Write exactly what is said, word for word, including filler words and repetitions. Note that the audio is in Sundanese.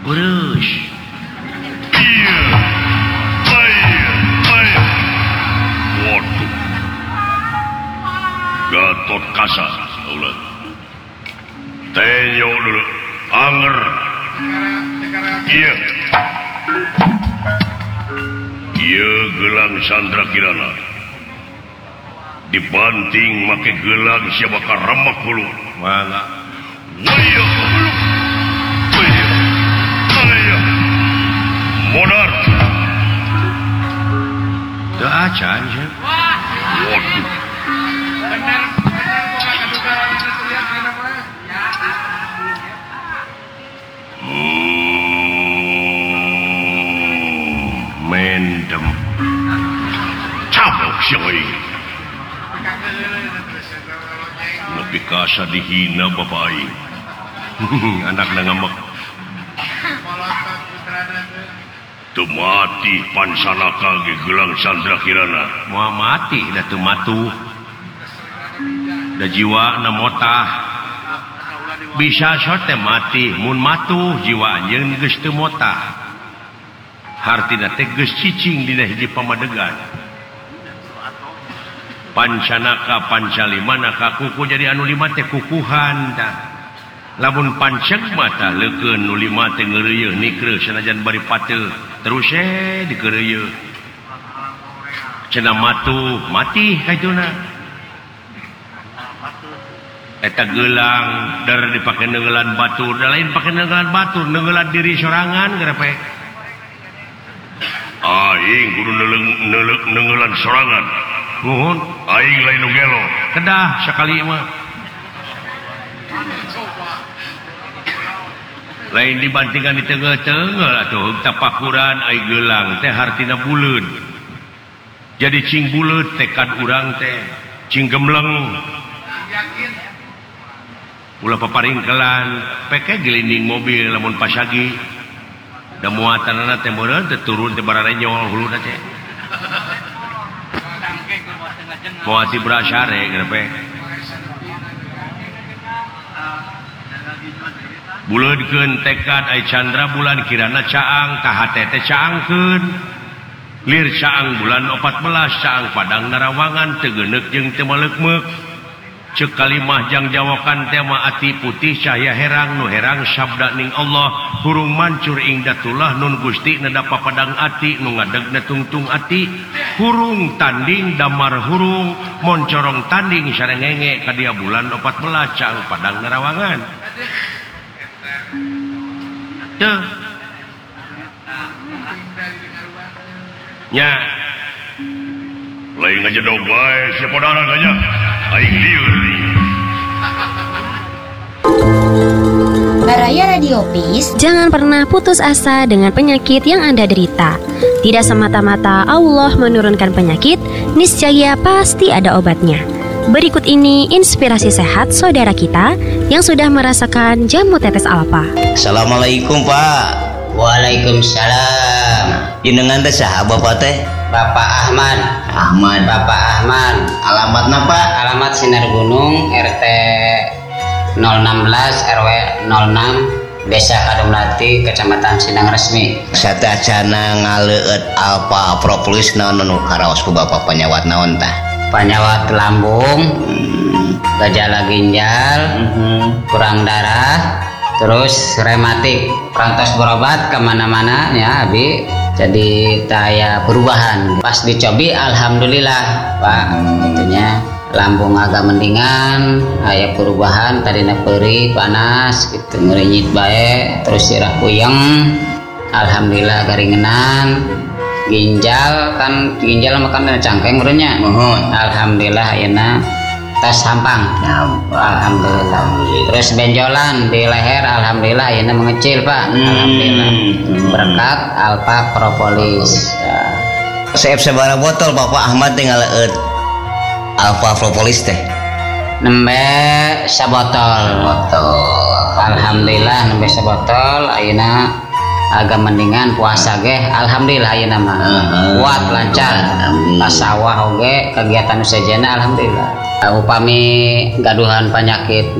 urus. Iya. Baik, baik. Waduh. Gatot Kaca, ulah. Tenyo dulu, anger. Iya. Iya gelang Sandra Kirana. Dibanting make gelang siapa karamak hulu. Mangga. Waya hulu. Waya. Waya. Modar. Teu acan ya. Waduh. Benar, benar bukan keduga lihat kenapa? Mendem cabok sioi nepi kasa dihina bapak aing anak nangamak teu mati pansanaka ge gelang Sandra Kirana Moal mati da teu matuh da jiwa na motah bisa sote mati mun matuh jiwa anjeun geus teu motah hartina teh geus cicing dina hiji pamadegan pancanaka pancalimanaka kuku jadi anu lima teh kukuhan tah lamun panceg mata leukeun nu lima teh ngeureuyeuh nikreuh sanajan bari pateu terus eh dikeureuyeun cenah matuh mati kaituna eta gelang dar dipake neungelan batur da lain pake neungelan batur neungelan diri sorangan grepe aing kudu neuleuh neungelan sorangan nuhun aing lain nu gelo kedah sakali mah lain dibandingkan di tengah-tengah atuh tapakuran ai gelang teh hartina buleud jadi cing buleud tekad urang teh cing gemleng ulah paparingkelan peke gelinding mobil lamun pasagi da muatanana teh meureun teh turun teh barare nyol huluna teh moati brasare grepe buleudkeun tekad ai Chandra bulan Kirana caang ka hate teh caangkeun lir caang bulan opat belas caang Padang Narawangan teu geuneuk jeung teu maleukmeuk ceuk kalimah jang jawokan tema ati putih cahya herang nu herang sabda ning Allah hurung mancur ing datullah nun Gusti nada papadang ati nu ngadegna tungtung ati hurung tanding damar hurung moncorong tanding sarengenge ka dia bulan opat belas caang Padang Narawangan teu nya lain ngajedog bae siapa darah ganya aing lieur Baraya Radio Peace. Jangan pernah putus asa dengan penyakit yang Anda derita. Tidak semata-mata Allah menurunkan penyakit, niscaya pasti ada obatnya. Berikut ini inspirasi sehat saudara kita yang sudah merasakan jamu tetes alpa. Assalamualaikum Pak. Waalaikumsalam. Jenengan teh saha Bapak teh? Bapak Ahmad. Ahmad. Bapak Ahmad. Alamatna Pak? Alamat Sinar Gunung, R T nol enam belas R W nol enam, Desa Kadumlati, Kecamatan Sindang Resmi. Satacana ngaleueut Alpha Propolis naon nu karaos ku Bapak penyawat naon tah? Penyawat lambung, hmm. gejala ginjal, hmm. kurang darah, terus rematik. Perantos berobat kemana-mana ya Abi. Jadi saya perubahan. Pas dicobi alhamdulillah Pak, itunya lambung agak mendingan, aya perubahan tadina perih panas gitu ngerinyit bae, terus sirah puyeng alhamdulillah garingenan. Ginjal kan ginjal makan cangkeng merenya mohon alhamdulillah ayeuna tes sampang alhamdulillah. Terus benjolan di leher alhamdulillah ayeuna mengecil Pak. hmm. Alhamdulillah berkat Alpha Propolis. Seep sabaraha botol Bapak Ahmad teh ngaleueut Alpha Propolis teh? Nembe sabotol. Botol. Alhamdulillah nembe sabotol ayeuna agak mendingan puasa ge alhamdulillah ayeuna mah uh-huh. kuat lancar pas sawah oge kegiatan usajana alhamdulillah. Upami gaduhan penyakit